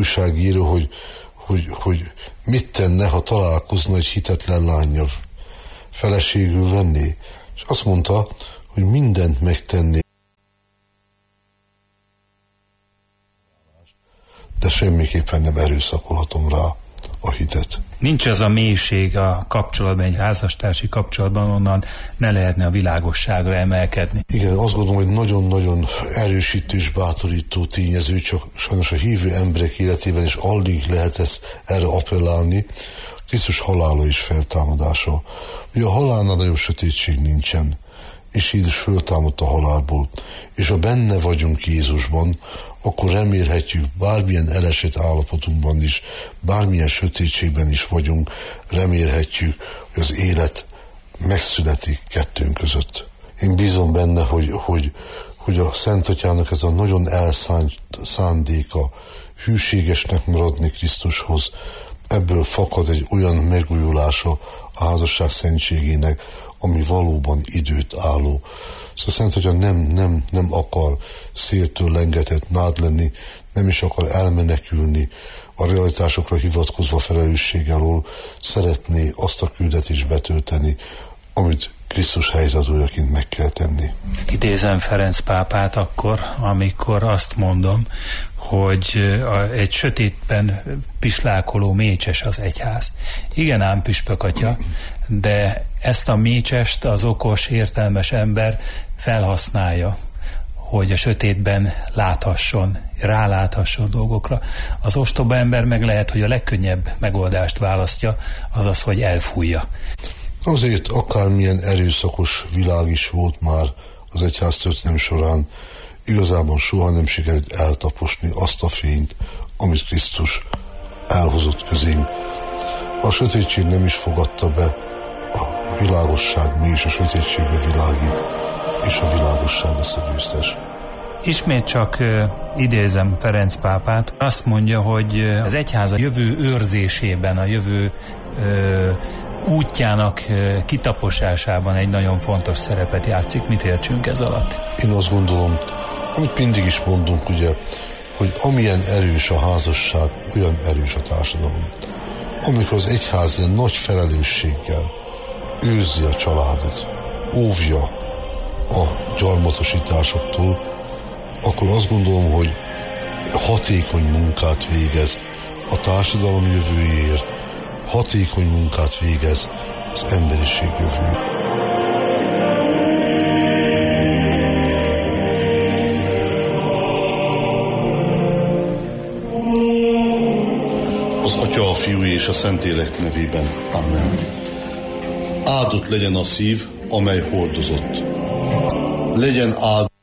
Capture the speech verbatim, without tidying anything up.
újságíró, hogy, hogy, hogy mit tenne, ha találkozna egy hitetlen lánnyal, feleségül venné. És azt mondta, hogy mindent megtenné, de semmiképpen nem erőszakolhatom rá a hitet. Nincs az a mélység a kapcsolatban, egy házastársi kapcsolatban, onnan ne lehetne a világosságra emelkedni. Igen, azt gondolom, hogy nagyon-nagyon erősítő és bátorító tényező, csak sajnos a hívő emberek életében is alig lehet ezt erre appellálni. Krisztus halála és feltámadása. Ugye a halálnál nagyobb sötétség nincsen, és Jézus föltámadt a halálból, és ha benne vagyunk Jézusban, akkor remélhetjük, bármilyen elesett állapotunkban is, bármilyen sötétségben is vagyunk, remélhetjük, hogy az élet megszületik kettőnk között. Én bízom benne, hogy, hogy, hogy a Szent Atyának ez a nagyon elszánt szándéka, hűségesnek maradni Krisztushoz, ebből fakad egy olyan megújulása a házasság szentségének, ami valóban időt álló. Szóval Szent Atya nem, nem, nem akar széltől lengetett nád lenni, nem is akar elmenekülni a realitásokra hivatkozva felelősség alól, szeretné azt a küldetést betölteni, amit Krisztus helyzadójaként meg kell tenni. Idézem Ferenc pápát akkor, amikor azt mondom, hogy egy sötétben pislákoló mécses az egyház. Igen ám, püspök atya, de ezt a mécsest az okos, értelmes ember felhasználja, hogy a sötétben láthasson, ráláthasson dolgokra. Az ostoba ember meg lehet, hogy a legkönnyebb megoldást választja, azaz, hogy elfújja. Azért akármilyen erőszakos világ is volt már az egyház történelem során, igazából soha nem sikerült eltaposni azt a fényt, amit Krisztus elhozott közénk. A sötétség nem is fogadta be, a világosság mégis a sötétségbe világít, és a világosság lesz a győztes. Ismét csak uh, idézem Ferenc pápát, azt mondja, hogy az egyház a jövő őrzésében, a jövő uh, útjának uh, kitaposásában egy nagyon fontos szerepet játszik. Mit értsünk ez alatt? Én azt gondolom, amit mindig is mondunk, ugye, hogy amilyen erős a házasság, olyan erős a társadalom. Amikor az egyház ilyen nagy felelősséggel őrzi a családot, óvja a gyarmatosításoktól, akkor azt gondolom, hogy hatékony munkát végez a társadalom jövőjéért, hatékony munkát végez az emberiség jövőjéért. Az Atya, a Fiú és a Szentlélek nevében. Amen. Áldott legyen a szív, amely hordozott. Legyen áldott